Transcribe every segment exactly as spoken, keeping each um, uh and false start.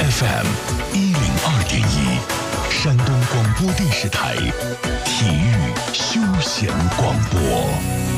F M 一零二点一，山东广播电视台体育休闲广播。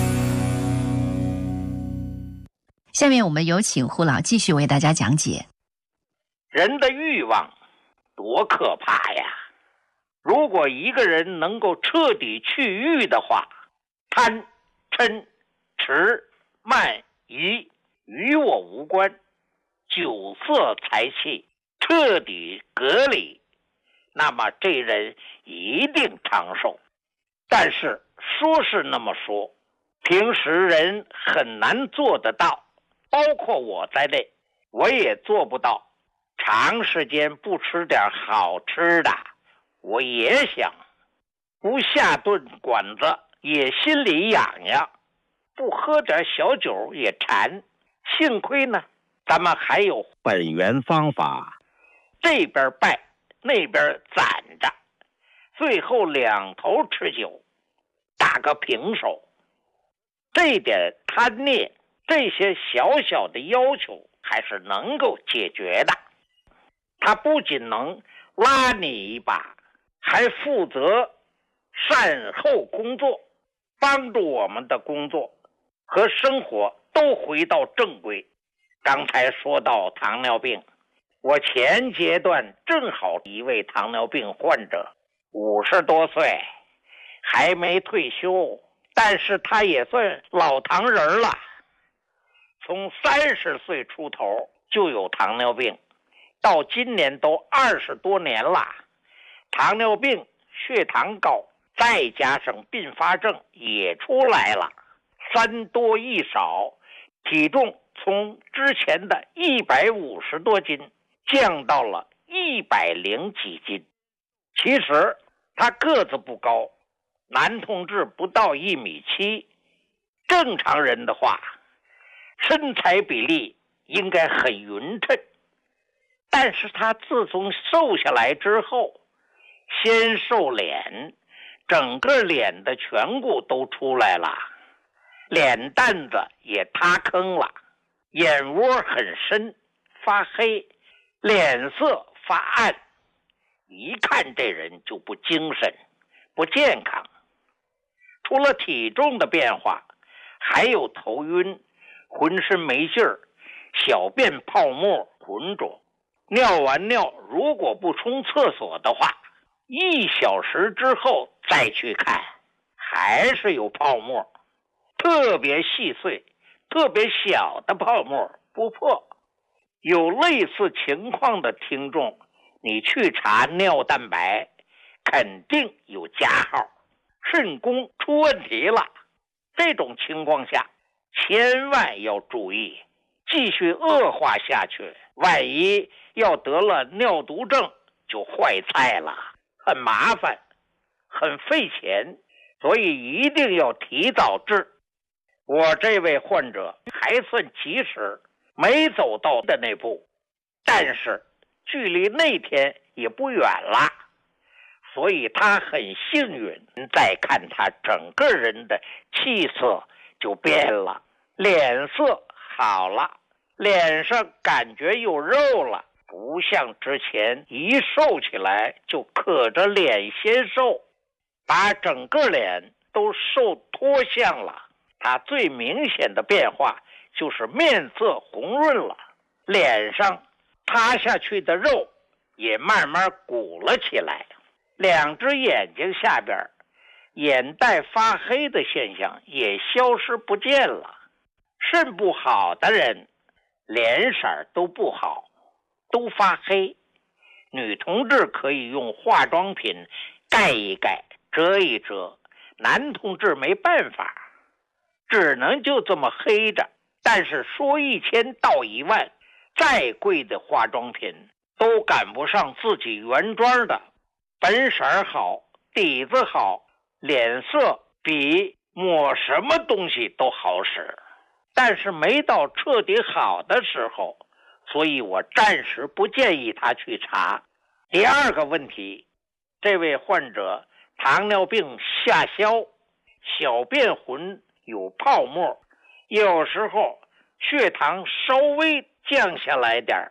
下面我们有请胡老继续为大家讲解。 人的欲望多可怕呀！如果一个人能够彻底去欲的话，贪、嗔、痴、慢、疑与我无关，酒色财气彻底隔离，那么这人一定长寿。但是说是那么说，平时人很难做得到，包括我在内，我也做不到长时间不吃点好吃的。我也想不下顿馆子也心里痒痒，不喝点小酒也馋。幸亏呢，咱们还有本源方法，这边拜那边攒着，最后两头吃酒，打个平手。这点贪念，这些小小的要求还是能够解决的。他不仅能拉你一把，还负责善后工作，帮助我们的工作和生活都回到正轨。刚才说到糖尿病，我前阶段正好一位糖尿病患者，五十多岁，还没退休，但是他也算老糖人了。从三十岁出头就有糖尿病，到今年都二十多年了。糖尿病、血糖高，再加上并发症也出来了，三多一少，体重从之前的一百五十多斤降到了一百零几斤。其实他个子不高，男同志不到一米七，正常人的话，身材比例应该很匀称。但是他自从瘦下来之后，先瘦脸，整个脸的颧骨都出来了，脸蛋子也塌坑了，眼窝很深，发黑，脸色发暗，一看这人就不精神，不健康。除了体重的变化，还有头晕，浑身没劲儿，小便泡沫浑浊，尿完尿如果不冲厕所的话，一小时之后再去看，还是有泡沫，特别细碎，特别小的泡沫不破。有类似情况的听众，你去查尿蛋白，肯定有加号，肾功出问题了。这种情况下千万要注意，继续恶化下去，万一要得了尿毒症就坏菜了，很麻烦，很费钱，所以一定要提早治。我这位患者还算及时，没走到的那步，但是距离那天也不远了，所以他很幸运。再看他整个人的气色就变了，脸色好了，脸上感觉有肉了，不像之前一瘦起来就可着脸先瘦，把整个脸都瘦脱相了。他最明显的变化就是面色红润了，脸上塌下去的肉也慢慢鼓了起来，两只眼睛下边眼袋发黑的现象也消失不见了。肾不好的人脸色都不好，都发黑，女同志可以用化妆品盖一盖，遮一遮，男同志没办法，只能就这么黑着。但是说一千道一万，再贵的化妆品都赶不上自己原装的本色好，底子好，脸色比抹什么东西都好使。但是没到彻底好的时候，所以我暂时不建议他去查。第二个问题，这位患者糖尿病下消，小便浑有泡沫，有时候血糖稍微降下来点，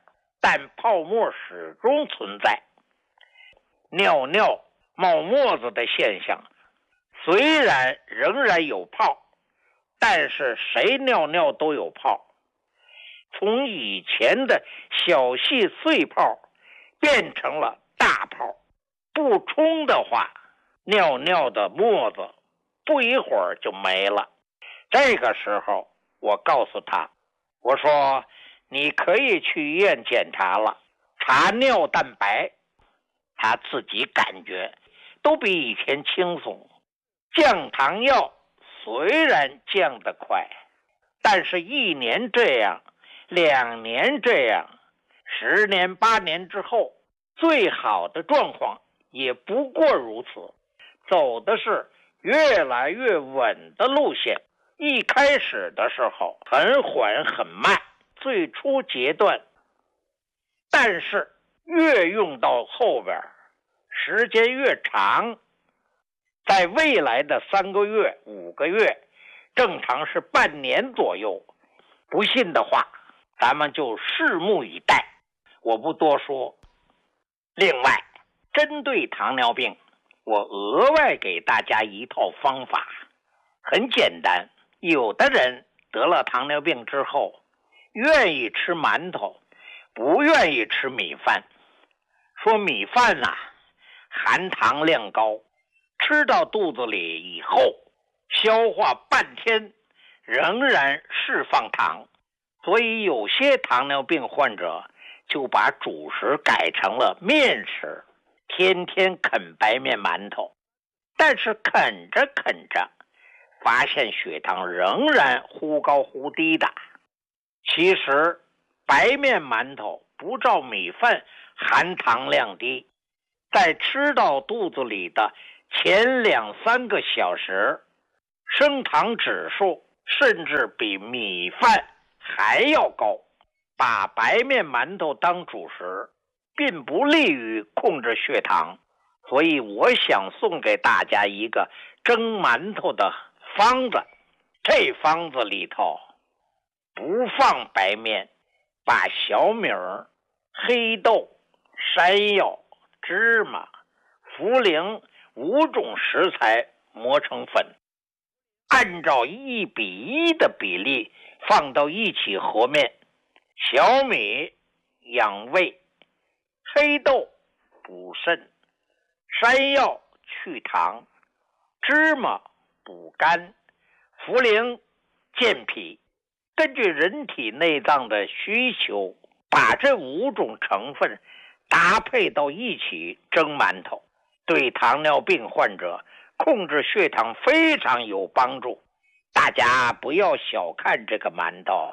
但泡沫始终存在。尿尿冒沫子的现象虽然仍然有泡，但是谁尿尿都有泡。从以前的小细碎泡变成了大泡，不冲的话，尿尿的沫子不一会儿就没了。这个时候我告诉他，我说你可以去医院检查了，查尿蛋白。他自己感觉都比以前轻松。降糖药虽然降得快，但是一年这样，两年这样，十年八年之后，最好的状况也不过如此。走的是越来越稳的路线。一开始的时候很缓很慢，最初阶段，但是越用到后边，时间越长，在未来的三个月、五个月，正常是半年左右。不信的话，咱们就拭目以待，我不多说。另外，针对糖尿病，我额外给大家一套方法，很简单。有的人得了糖尿病之后，愿意吃馒头，不愿意吃米饭。说米饭啊，含糖量高，吃到肚子里以后，消化半天仍然释放糖，所以有些糖尿病患者就把主食改成了面食，天天啃白面馒头。但是啃着啃着，发现血糖仍然忽高忽低的。其实白面馒头不照米饭含糖量低，在吃到肚子里的前两三个小时，升糖指数甚至比米饭还要高。把白面馒头当主食并不利于控制血糖，所以我想送给大家一个蒸馒头的方子。这方子里头不放白面，把小米儿、黑豆、山药、芝麻、茯苓五种食材磨成粉，按照一比一的比例放到一起和面。小米养胃，黑豆补肾，山药去糖，芝麻补肝，茯苓健脾。根据人体内脏的需求，把这五种成分搭配到一起蒸馒头，对糖尿病患者控制血糖非常有帮助。大家不要小看这个馒头，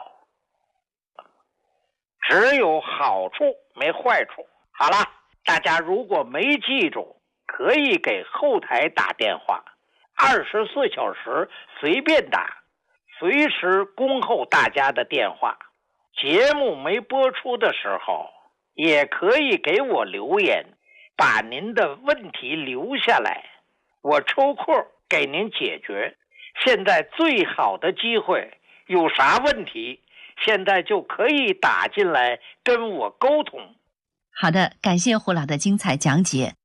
只有好处没坏处。好了，大家如果没记住，可以给后台打电话，二十四小时随便打，随时恭候大家的电话。节目没播出的时候，也可以给我留言，把您的问题留下来，我抽空给您解决。现在最好的机会，有啥问题现在就可以打进来跟我沟通。 好的，感谢胡老的精彩讲解。